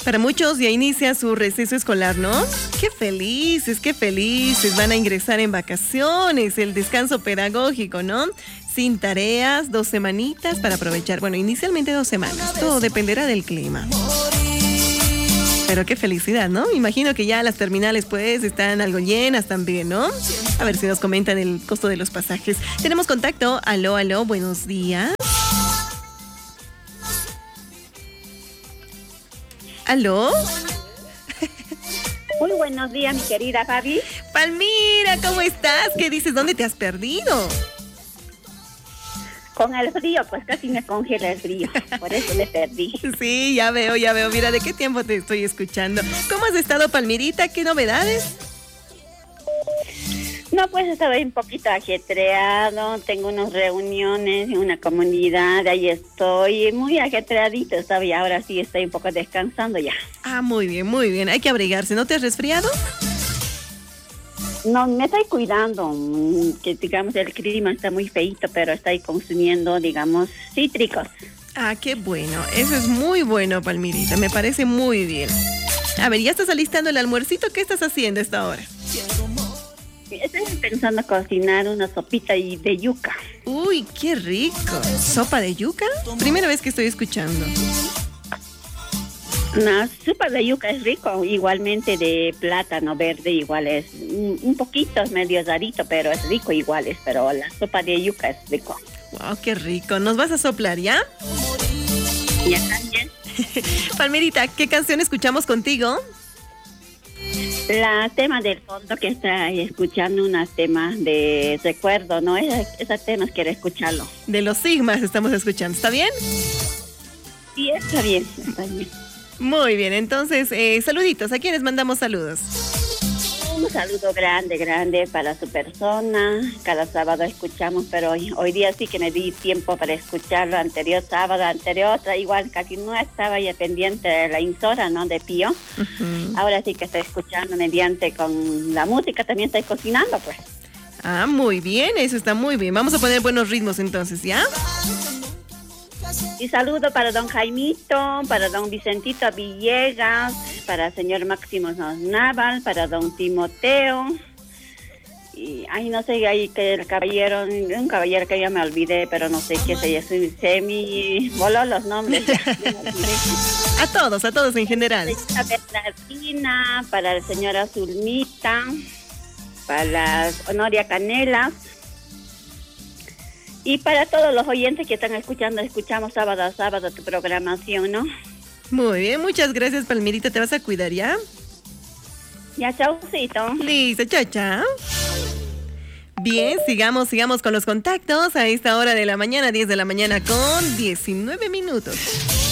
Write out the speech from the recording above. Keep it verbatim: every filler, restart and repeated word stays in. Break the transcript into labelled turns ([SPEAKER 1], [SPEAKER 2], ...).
[SPEAKER 1] Para muchos ya inicia su receso escolar, ¿no? Qué felices, qué felices. Van a ingresar en vacaciones, el descanso pedagógico, ¿no? Sin tareas, dos semanitas para aprovechar. Bueno, inicialmente dos semanas. Todo dependerá del clima. Pero qué felicidad, ¿no? Imagino que ya las terminales pues están algo llenas también, ¿no? A ver si nos comentan el costo de los pasajes. Tenemos contacto. Aló, aló, buenos días. ¿Aló?
[SPEAKER 2] Muy buenos días, mi querida Fabi.
[SPEAKER 1] Palmira, ¿cómo estás? ¿Qué dices? ¿Dónde te has perdido?
[SPEAKER 2] Con el frío, pues casi me congela el frío. Por eso me perdí.
[SPEAKER 1] Sí, ya veo, ya veo. Mira, ¿de qué tiempo te estoy escuchando? ¿Cómo has estado, Palmirita? ¿Qué novedades?
[SPEAKER 2] No, pues estaba un poquito ajetreado. Tengo unas reuniones en una comunidad. Ahí estoy muy ajetreadito. Estaba y ahora sí estoy un poco descansando ya.
[SPEAKER 1] Ah, muy bien, muy bien. Hay que abrigarse. ¿No te has resfriado?
[SPEAKER 2] No, me estoy cuidando, que digamos el clima está muy feíto, pero estoy consumiendo, digamos, cítricos.
[SPEAKER 1] Ah, qué bueno, eso es muy bueno, Palmirita, me parece muy bien. A ver, ¿ya estás alistando el almuercito? ¿Qué estás haciendo a esta hora?
[SPEAKER 2] Estoy pensando cocinar una sopita de yuca.
[SPEAKER 1] Uy, qué rico. ¿Sopa de yuca? Primera vez que estoy escuchando.
[SPEAKER 2] La sopa de yuca es rico, igualmente de plátano verde igual es un, un poquito medio rarito, pero es rico igual, pero la sopa de yuca es rico.
[SPEAKER 1] Wow, qué rico. ¿Nos vas a soplar ya?
[SPEAKER 2] Ya también.
[SPEAKER 1] Palmerita, ¿qué canción escuchamos contigo?
[SPEAKER 2] La tema del fondo que está escuchando, unos temas de recuerdo, ¿no? Ese, ese tema quiero escucharlo.
[SPEAKER 1] De los Sigmas estamos escuchando, ¿está bien?
[SPEAKER 2] Sí, está bien, está bien.
[SPEAKER 1] Muy bien, entonces, eh, saluditos. ¿A quiénes mandamos saludos?
[SPEAKER 2] Un saludo grande, grande para su persona. Cada sábado escuchamos, pero hoy, hoy día sí que me di tiempo para escucharlo. Anterior sábado, anterior otra, igual casi no estaba ya pendiente de la emisora, ¿no? De Pío. Uh-huh. Ahora sí que estoy escuchando mediante con la música, también estoy cocinando, pues.
[SPEAKER 1] Ah, muy bien, eso está muy bien. Vamos a poner buenos ritmos entonces, ¿ya?
[SPEAKER 2] Y saludo para don Jaimito, para don Vicentito Villegas, para el señor Máximo Naval, para don Timoteo. Y, ay, no sé, ahí que el caballero, un caballero que ya me olvidé, pero no sé qué se llama, se me voló los nombres.
[SPEAKER 1] A todos, a todos en general.
[SPEAKER 2] Para Bernardina, para el señor Azulmita, para la Honoria Canelas. Y para todos los oyentes que están escuchando, escuchamos sábado a sábado tu programación, ¿no?
[SPEAKER 1] Muy bien, muchas gracias, Palmirita. ¿Te vas a cuidar ya?
[SPEAKER 2] Ya, chaucito.
[SPEAKER 1] Listo, chao, chao. Bien, sigamos, sigamos con los contactos a esta hora de la mañana, diez de la mañana con diecinueve minutos.